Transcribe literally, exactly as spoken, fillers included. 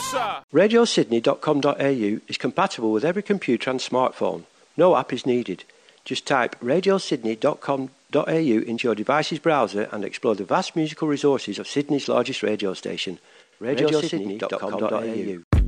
sir. radio sydney dot com dot a u is compatible with every computer and smartphone. No app is needed. Just type radio sydney dot com dot a u into your device's browser and explore the vast musical resources of Sydney's largest radio station, radio sydney dot com dot a u.